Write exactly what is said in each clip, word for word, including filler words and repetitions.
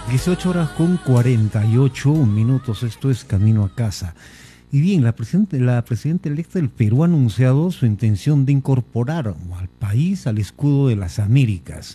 dieciocho horas con cuarenta y ocho minutos, esto es Camino a Casa. Y bien, la presidenta, la presidenta electa del Perú ha anunciado su intención de incorporar al país al escudo de las Américas.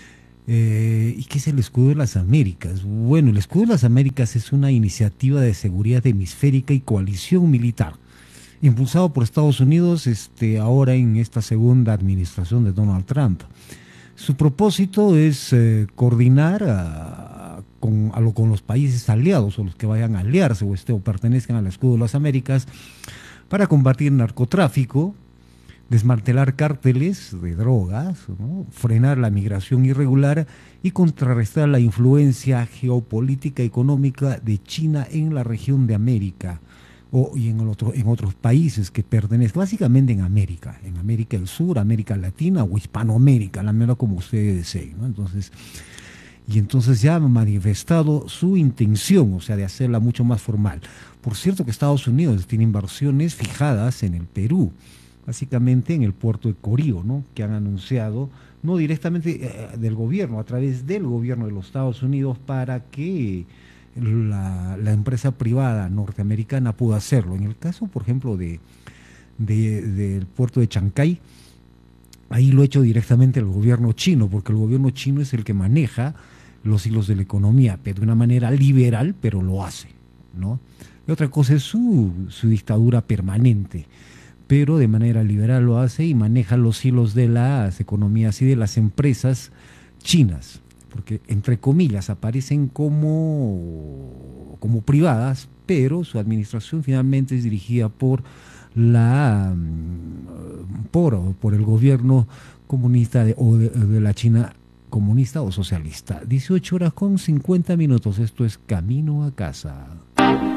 Eh, ¿Y qué es el escudo de las Américas? Bueno, el escudo de las Américas es una iniciativa de seguridad hemisférica y coalición militar, impulsado por Estados Unidos este, ahora en esta segunda administración de Donald Trump. Su propósito es eh, coordinar a, con, a lo, con los países aliados o los que vayan a aliarse o, este, o pertenezcan al escudo de las Américas para combatir el narcotráfico, desmantelar cárteles de drogas, ¿no?, frenar la migración irregular y contrarrestar la influencia geopolítica y económica de China en la región de América o y en, el otro, en otros países que pertenecen, básicamente en América, en América del Sur, América Latina o Hispanoamérica, la menos como ustedes deseen, ¿no? Entonces, y entonces ya ha manifestado su intención, o sea, de hacerla mucho más formal. Por cierto que Estados Unidos tiene inversiones fijadas en el Perú, básicamente en el puerto de Corío, ¿no?, que han anunciado, no directamente eh, del gobierno, a través del gobierno de los Estados Unidos, para que la, la empresa privada norteamericana pueda hacerlo. En el caso, por ejemplo, de, de, del puerto de Chancay, ahí lo ha hecho directamente el gobierno chino, porque el gobierno chino es el que maneja los hilos de la economía, pero de una manera liberal, pero lo hace, ¿no? Y otra cosa es su, su dictadura permanente, pero de manera liberal lo hace y maneja los hilos de las economías y de las empresas chinas, porque entre comillas aparecen como, como privadas, pero su administración finalmente es dirigida por la por, por el gobierno comunista de, o de, de la China comunista o socialista. dieciocho horas con cincuenta minutos, esto es Camino a Casa.